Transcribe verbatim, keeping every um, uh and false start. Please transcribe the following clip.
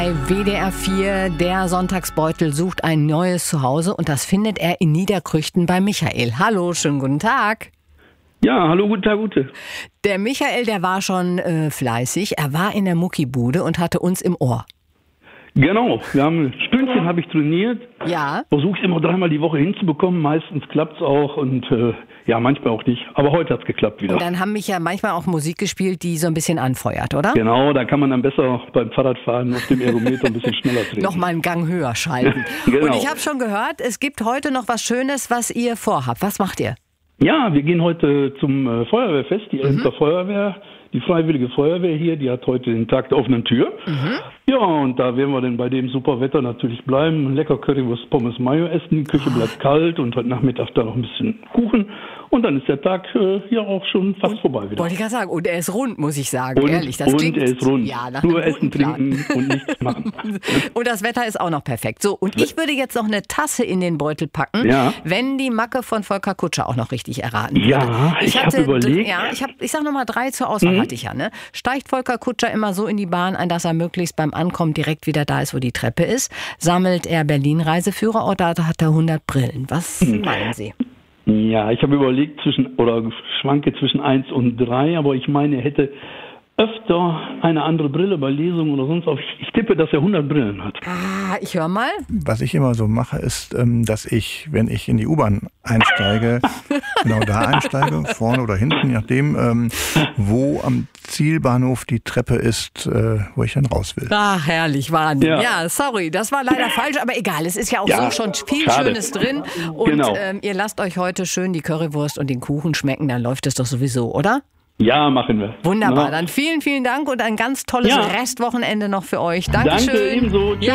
Bei W D R vier, der Sonntagsbeutel sucht ein neues Zuhause und das findet er in Niederkrüchten bei Michael. Hallo, schönen guten Tag. Ja, hallo, guten Tag, gute. Der Michael, der war schon äh, fleißig. Er war in der Muckibude und hatte uns im Ohr. Genau, wir haben ein Stündchen habe ich trainiert. Ja. Versuche es immer dreimal die Woche hinzubekommen. Meistens klappt es auch und äh, ja, manchmal auch nicht. Aber heute hat es geklappt wieder. Und dann haben mich ja manchmal auch Musik gespielt, die so ein bisschen anfeuert, oder? Genau, da kann man dann besser beim Fahrradfahren auf dem Ergometer ein bisschen schneller treten. Nochmal einen Gang höher schalten. Genau. Und ich habe schon gehört, es gibt heute noch was Schönes, was ihr vorhabt. Was macht ihr? Ja, wir gehen heute zum äh, Feuerwehrfest, die Mhm. Elmter Feuerwehr. Die Freiwillige Feuerwehr hier, die hat heute den Tag der offenen Tür. Mhm. Ja, und da werden wir dann bei dem super Wetter natürlich bleiben. Lecker Currywurst, Pommes, Mayo essen. Die Küche bleibt kalt und heute Nachmittag dann noch ein bisschen Kuchen. Und dann ist der Tag äh, hier auch schon fast vorbei wieder. Wollte ich gerade sagen. Und er ist rund, muss ich sagen. Und, Ehrlich, das und klingt, er ist rund. Ja, nach Nur einem essen, guten Plan. trinken und nichts machen. Und das Wetter ist auch noch perfekt. So, und ich würde jetzt noch eine Tasse in den Beutel packen, Ja. wenn die Macke von Volker Kutscher auch noch richtig erraten würde. Ja, ich hab hatte- überlegt. Ja, ich, hab, ich sag nochmal drei zur Auswahl hatte ich ja. Ne? Steigt Volker Kutscher immer so in die Bahn ein, dass er möglichst beim Ankommen direkt wieder da ist, wo die Treppe ist? Sammelt er Berlin-Reiseführer oder hat er hundert Brillen? Was meinen Sie? Ja, ich habe überlegt zwischen, oder schwanke zwischen eins und drei, aber ich meine, er hätte öfter eine andere Brille bei Lesungen oder sonst was. Ich, ich tippe, dass er hundert Brillen hat. Ah, ich höre mal. Was ich immer so mache, ist, ähm, dass ich, wenn ich in die U-Bahn einsteige, genau da einsteige, vorne oder hinten, je nachdem, ähm, wo am Zielbahnhof die Treppe ist, äh, wo ich dann raus will. Ach, herrlich, Wahnsinn. Ja. Ja. sorry, das war leider falsch, aber egal, es ist ja auch Ja, so schon viel schade. Schönes drin. Und Genau. ähm, ihr lasst euch heute schön die Currywurst und den Kuchen schmecken, dann läuft es doch sowieso, oder? Ja, machen wir. Wunderbar, Na? dann vielen, vielen Dank und ein ganz tolles Ja. Restwochenende noch für euch. Danke, Dankeschön. ebenso. Tschüss.